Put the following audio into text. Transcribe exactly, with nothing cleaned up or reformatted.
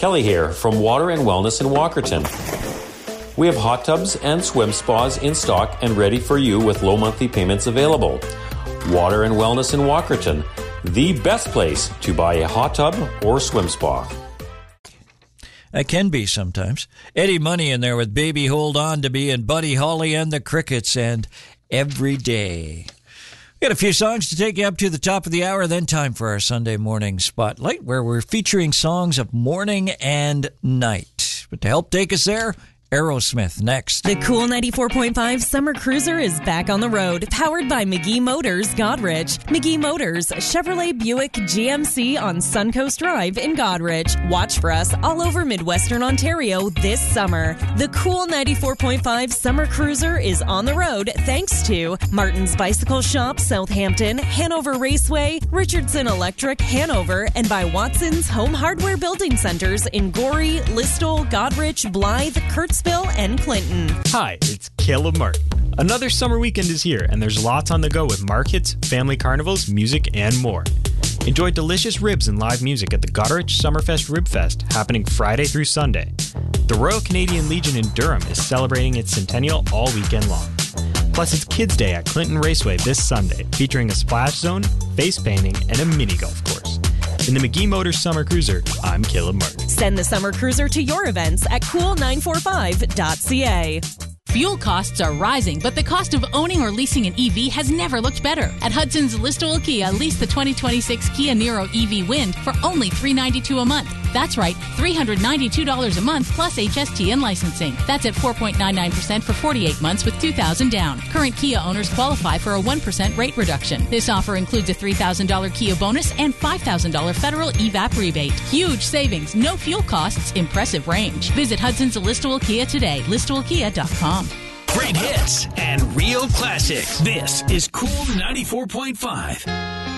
Kelly here from Water and Wellness in Walkerton. We have hot tubs and swim spas in stock and ready for you with low monthly payments available. Water and Wellness in Walkerton, the best place to buy a hot tub or swim spa. That can be sometimes. Eddie Money in there with Baby Hold On to Me and Buddy Holly and the Crickets and Every Day. We got a few songs to take you up to the top of the hour, then time for our Sunday morning spotlight where we're featuring songs of morning and night. But to help take us there, Aerosmith next. The Cool ninety-four point five Summer Cruiser is back on the road, powered by McGee Motors, Godrich. McGee Motors, Chevrolet Buick G M C on Suncoast Drive in Godrich. Watch for us all over Midwestern Ontario this summer. The Cool ninety-four point five Summer Cruiser is on the road thanks to Martin's Bicycle Shop, Southampton, Hanover Raceway, Richardson Electric, Hanover, and by Watson's Home Hardware Building Centers in Gorey, Listowel, Godrich, Blythe, Kurtzville, and Clinton. Hi, it's Caleb Martin. Another summer weekend is here, and there's lots on the go with markets, family carnivals, music, and more. Enjoy delicious ribs and live music at the Godrich Summerfest Rib Fest, happening Friday through Sunday. The Royal Canadian Legion in Durham is celebrating its centennial all weekend long. Plus, it's Kids Day at Clinton Raceway this Sunday, featuring a splash zone, face painting, and a mini golf course. In the McGee Motors Summer Cruiser, I'm Caleb Martin. Send the Summer Cruiser to your events at cool nine four five dot c a. Fuel costs are rising, but the cost of owning or leasing an E V has never looked better. At Hudson's Listowel Kia, lease the twenty twenty-six Kia Niro E V Wind for only three hundred ninety-two dollars a month. That's right, three hundred ninety-two dollars a month plus H S T and licensing. That's at four point nine nine percent for forty-eight months with two thousand dollars down. Current Kia owners qualify for a one percent rate reduction. This offer includes a three thousand dollars Kia bonus and five thousand dollars federal E V A P rebate. Huge savings, no fuel costs, impressive range. Visit Hudson's Listowel Kia today, listowel kia dot com. Great hits and real classics. This is Cool ninety-four point five.